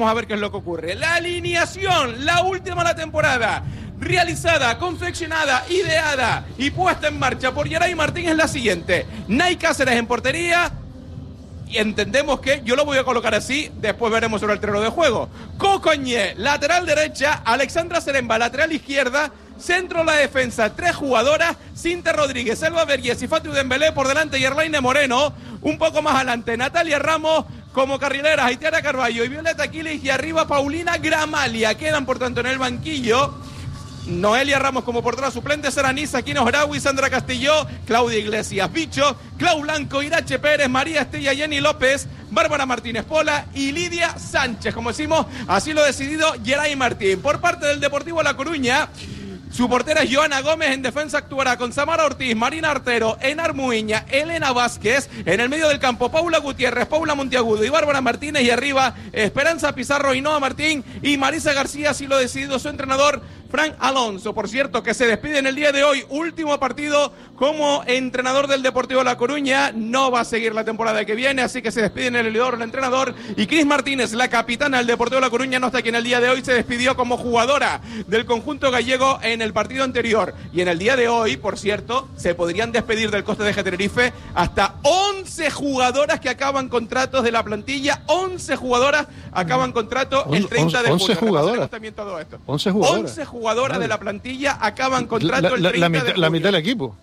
Vamos a ver qué es lo que ocurre. La alineación, la última de la temporada, realizada, confeccionada, ideada y puesta en marcha por Geray Martín es la siguiente. Nay Cáceres en portería. Y entendemos que yo lo voy a colocar así, después veremos sobre el terreno de juego. Cocoñé, lateral derecha, Alexandra Seremba, lateral izquierda, centro de la defensa, 3 jugadoras, Cinta Rodríguez, Elba Vergés y Fatou Dembélé por delante y Erlaine Moreno, un poco más adelante, Natalia Ramos como carrileras, Aitana Carballo y Violeta Quiles y arriba Paulina Gramalia, quedan por tanto en el banquillo. Noelia Ramos como portera suplente, Seranisa, Quino Graui, Sandra Castillo, Claudia Iglesias, Bicho, Clau Blanco, Irache Pérez, María Estella, Jenny López, Bárbara Martínez Pola y Lidia Sánchez. Como decimos, así lo ha decidido Geray Martín. Por parte del Deportivo La Coruña, su portera es Joana Gómez, en defensa actuará con Samara Ortiz, Marina Artero, Enar Muiña, Elena Vázquez, en el medio del campo Paula Gutiérrez, Paula Monteagudo y Bárbara Martínez, y arriba Esperanza Pizarro, Ainhoa Martín y Marisa García, así lo ha decidido su entrenador Fran Alonso, por cierto, que se despide en el día de hoy, último partido como entrenador del Deportivo La Coruña, no va a seguir la temporada que viene, así que se despide en el elevador el entrenador, y Cris Martínez, la capitana del Deportivo La Coruña, no está aquí en el día de hoy, se despidió como jugadora del conjunto gallego en el partido anterior, y en el día de hoy, por cierto, se podrían despedir del Costa de Tenerife hasta 11 jugadoras que acaban contratos de la plantilla, 11 jugadoras acaban contrato el 30 de junio. 11 jugadoras. 11 jugadoras de la plantilla acaban contrato el 30 de junio. La mitad del equipo.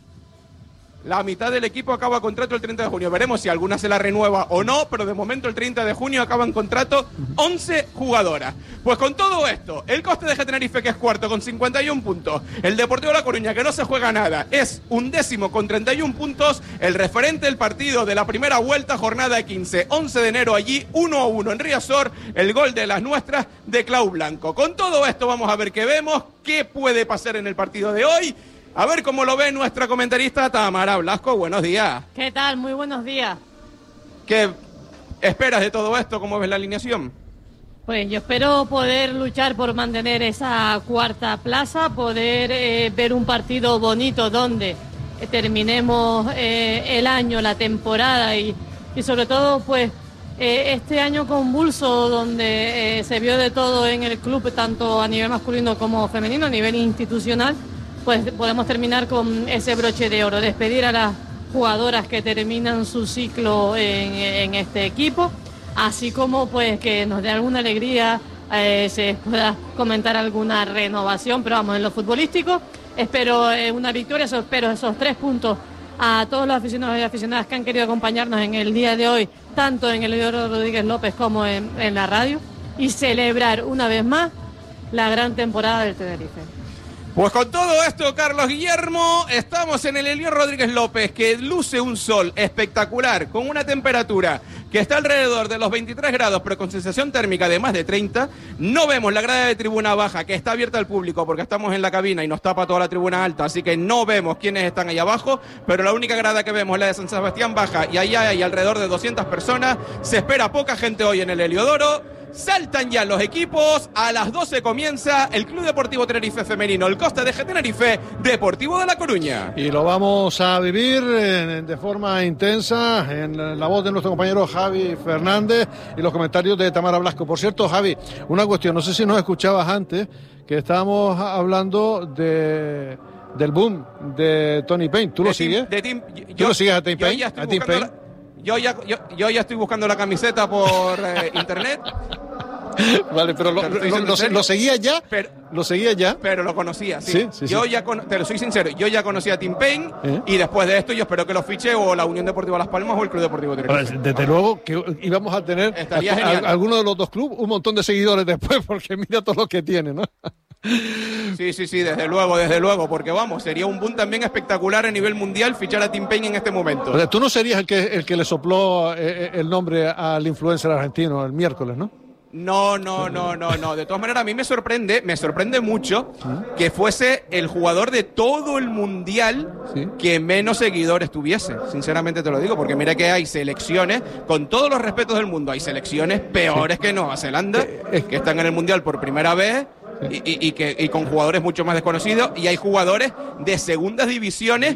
La mitad del equipo acaba contrato el 30 de junio. Veremos si alguna se la renueva o no, pero de momento el 30 de junio acaban contrato 11 jugadoras. Pues con todo esto, el Costa de Tenerife, que es cuarto con 51 puntos, el Deportivo La Coruña, que no se juega nada, es 11º con 31 puntos, el referente del partido de la primera vuelta, jornada de 15, 11 de enero allí, 1-1 en Riazor, el gol de las nuestras de Clau Blanco. Con todo esto vamos a ver qué vemos, qué puede pasar en el partido de hoy. A ver cómo lo ve nuestra comentarista Tamara Blasco. Buenos días. ¿Qué tal? Muy buenos días. ¿Qué esperas de todo esto? ¿Cómo ves la alineación? Pues yo espero poder luchar por mantener esa cuarta plaza, poder ver un partido bonito donde terminemos el año, la temporada y sobre todo pues este año convulso donde se vio de todo en el club, tanto a nivel masculino como femenino, a nivel institucional. Pues podemos terminar con ese broche de oro, despedir a las jugadoras que terminan su ciclo en este equipo, así como pues que nos dé alguna alegría, se pueda comentar alguna renovación, pero vamos, en lo futbolístico espero una victoria, espero esos 3 puntos a todos los aficionados y aficionadas que han querido acompañarnos en el día de hoy, tanto en el Eduardo Rodríguez López como en la radio, y celebrar una vez más la gran temporada del Tenerife. Pues con todo esto, Carlos Guillermo, estamos en el Elior Rodríguez López, que luce un sol espectacular, con una temperatura que está alrededor de los 23 grados, pero con sensación térmica de más de 30. No vemos la grada de tribuna baja, que está abierta al público, porque estamos en la cabina y nos tapa toda la tribuna alta, así que no vemos quiénes están ahí abajo, pero la única grada que vemos es la de San Sebastián Baja, y ahí hay alrededor de 200 personas. Se espera poca gente hoy en el Heliodoro. Saltan ya los equipos, a las 12 comienza el Club Deportivo Tenerife Femenino, el Costa de Tenerife, Deportivo de La Coruña. Y lo vamos a vivir de forma intensa en la voz de nuestro compañero Javi Fernández y los comentarios de Tamara Blasco. Por cierto, Javi, una cuestión, no sé si nos escuchabas antes, que estábamos hablando del boom de Tony Payne. ¿Tú lo sigues? ¿Tú lo sigues a Tony Payne? Yo ya estoy buscando la camiseta por internet. Vale, pero lo seguía ya. ¿Lo seguía ya? Pero lo conocía, sí. Sí. Te lo soy sincero, yo ya conocía a Tim Payne y después de esto yo espero que lo fiche o la Unión Deportiva Las Palmas o el Club Deportivo Tenerife. Desde luego que íbamos a tener alguno de los dos clubes un montón de seguidores después, porque mira todo lo que tiene, ¿no? Sí, desde luego, porque vamos, sería un boom también espectacular a nivel mundial fichar a Tim Payne en este momento. O sea, tú no serías el que le sopló el nombre al influencer argentino el miércoles, ¿no? No. De todas maneras, a mí me sorprende mucho que fuese el jugador de todo el mundial que menos seguidores tuviese. Sinceramente te lo digo, porque mira que hay selecciones, con todos los respetos del mundo, hay selecciones peores que Nueva Zelanda, que están en el mundial por primera vez y con jugadores mucho más desconocidos, y hay jugadores de segundas divisiones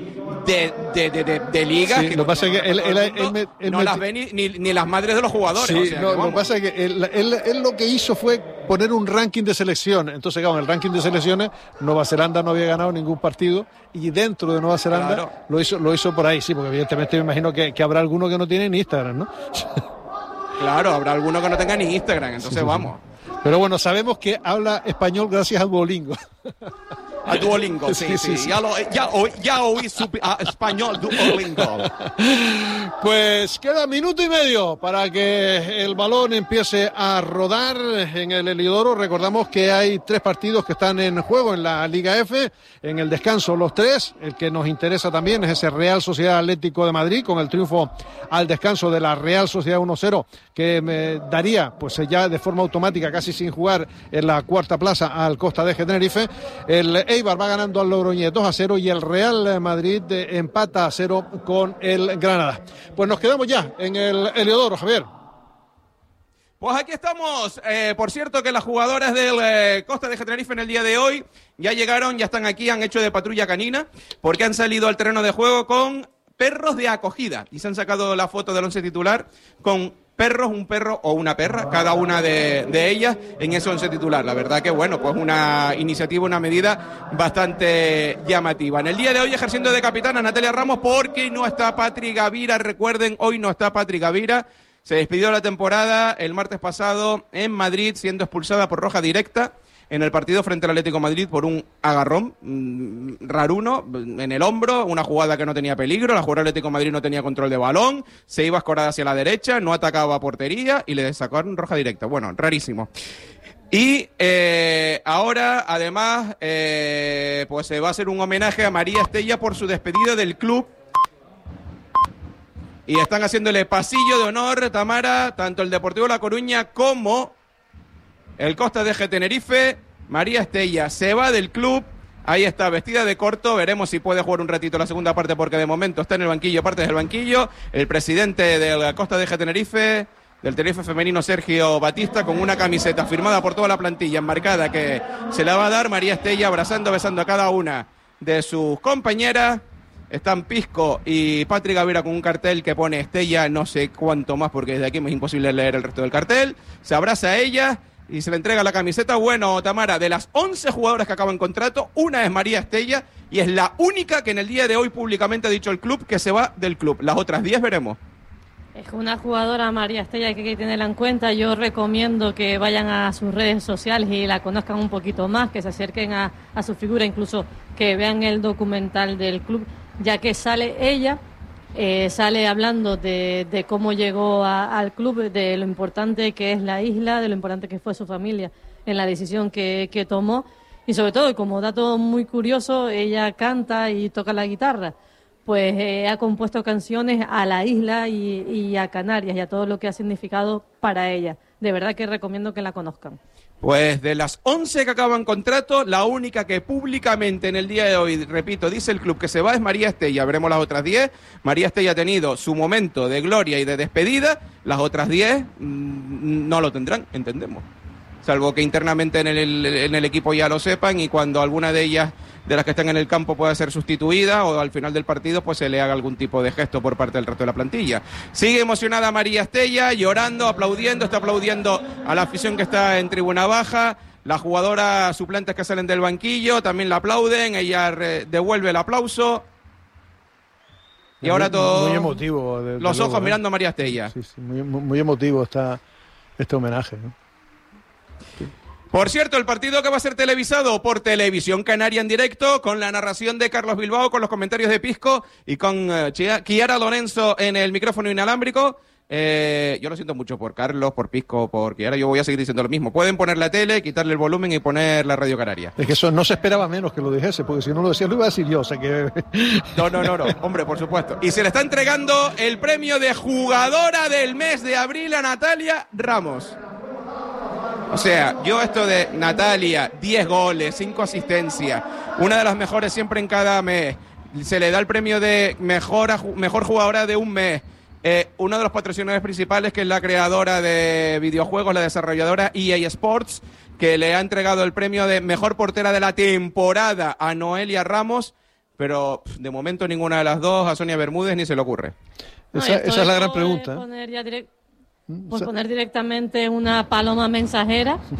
de ligas sí, que lo pasa es que él no las ven ni las madres de los jugadores. Sí, o sea, lo que pasa es que él lo que hizo fue poner un ranking de selección. Entonces, claro, en el ranking de selecciones Nueva Zelanda no había ganado ningún partido, y dentro de Nueva Zelanda claro, lo hizo por ahí, sí, porque evidentemente me imagino que habrá alguno que no tiene ni Instagram, ¿no? Claro, habrá alguno que no tenga ni Instagram, entonces sí. vamos. Pero bueno, sabemos que habla español gracias a Duolingo. A Duolingo, sí. Ya oí su español Duolingo. Pues queda minuto y medio para que el balón empiece a rodar en el Heliodoro. Recordamos que hay 3 partidos que están en juego en la Liga F. En el descanso los 3. El que nos interesa también es ese Real Sociedad Atlético de Madrid, con el triunfo al descanso de la Real Sociedad 1-0, que me daría pues ya de forma automática, casi sin jugar, en la cuarta plaza al Costa de Tenerife. El Eibar va ganando al Logroñés 2-0 y el Real Madrid empata a 0 con el Granada. Pues nos quedamos ya en el Heliodoro, Javier. Pues aquí estamos. Por cierto, que las jugadoras del Costa de Tenerife en el día de hoy ya llegaron, ya están aquí, han hecho de patrulla canina, porque han salido al terreno de juego con perros de acogida y se han sacado la foto del once titular con perros, un perro o una perra, cada una de ellas en ese once titular. La verdad que, bueno, pues una iniciativa, una medida bastante llamativa. En el día de hoy ejerciendo de capitana Natalia Ramos, porque no está Patri Gavira. Recuerden, hoy no está Patri Gavira. Se despidió la temporada el martes pasado en Madrid, siendo expulsada por roja directa en el partido frente al Atlético de Madrid por un agarrón raruno en el hombro, una jugada que no tenía peligro. La jugadora del Atlético de Madrid no tenía control de balón, se iba escorada hacia la derecha, no atacaba a portería y le sacaron roja directa. Bueno, rarísimo. Y ahora, además, pues se va a hacer un homenaje a María Estella por su despedida del club. Y están haciéndole pasillo de honor, Tamara, tanto el Deportivo La Coruña como el Costa de Tenerife. María Estella se va del club, ahí está, vestida de corto. Veremos si puede jugar un ratito la segunda parte, porque de momento está en el banquillo, parte del banquillo. El presidente de la Costa de Tenerife, del Tenerife femenino, Sergio Batista, con una camiseta firmada por toda la plantilla, enmarcada, que se la va a dar María Estella, abrazando, besando a cada una de sus compañeras. Están Pisco y Patri Gavira con un cartel que pone Estella no sé cuánto más, porque desde aquí es imposible leer el resto del cartel. Se abraza a ella y se le entrega la camiseta. Bueno, Tamara, de las 11 jugadoras que acaban contrato, una es María Estella y es la única que en el día de hoy públicamente ha dicho el club que se va del club. Las otras 10 veremos. Es una jugadora, María Estella, que hay que tenerla en cuenta. Yo recomiendo que vayan a sus redes sociales y la conozcan un poquito más, que se acerquen a su figura, incluso que vean el documental del club, ya que sale ella, sale hablando de cómo llegó al club, de lo importante que es la isla, de lo importante que fue su familia en la decisión que tomó, y sobre todo, como dato muy curioso, ella canta y toca la guitarra. Pues ha compuesto canciones a la isla y a Canarias y a todo lo que ha significado para ella. De verdad que recomiendo que la conozcan. Pues de las 11 que acaban contrato, la única que públicamente en el día de hoy, repito, dice el club que se va es María Estella. Veremos las otras 10. María Estella ha tenido su momento de gloria y de despedida. Las otras 10 no lo tendrán, entendemos. Salvo que internamente en el equipo ya lo sepan, y cuando alguna de ellas, de las que están en el campo, pueda ser sustituida, o al final del partido pues se le haga algún tipo de gesto por parte del resto de la plantilla. Sigue emocionada María Estella, llorando, aplaudiendo, está aplaudiendo a la afición que está en tribuna baja. Las jugadoras suplentes que salen del banquillo también la aplauden, ella devuelve el aplauso. Y ahora todo muy emotivo, los ojos mirando a María Estella. Sí, muy emotivo está este homenaje, ¿no? Sí. Por cierto, el partido que va a ser televisado por Televisión Canaria en directo, con la narración de Carlos Bilbao, con los comentarios de Pisco y con Chiara Lorenzo en el micrófono inalámbrico. Yo lo siento mucho por Carlos, por Pisco, por Chiara. Yo voy a seguir diciendo lo mismo. Pueden poner la tele, quitarle el volumen y poner la radio canaria. Es que eso no se esperaba menos que lo dijese, porque si no lo decía lo iba a decir yo, o sea que... No, hombre, por supuesto. Y se le está entregando el premio de jugadora del mes de abril a Natalia Ramos. O sea, yo esto de Natalia, 10 goles, 5 asistencias, una de las mejores siempre en cada mes, se le da el premio de mejor jugadora de un mes, uno de los patrocinadores principales, que es la creadora de videojuegos, la desarrolladora EA Sports, que le ha entregado el premio de mejor portera de la temporada a Noelia Ramos, pero de momento ninguna de las dos, a Sonia Bermúdez, ni se le ocurre. Esa es la gran pregunta. Poner directamente una paloma mensajera